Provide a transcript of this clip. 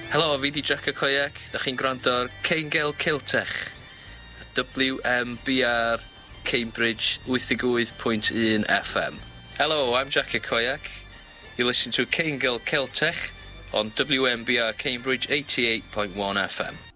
Helo, fi di Jack y Coiac. Da chi'n gwrando ar Ceingel Ciltech. WMBR Cambridge 88.1 FM. Hello, I'm Jack y Coiac. You listen to Ceingel Ciltech on WMBR Cambridge 88.1 FM.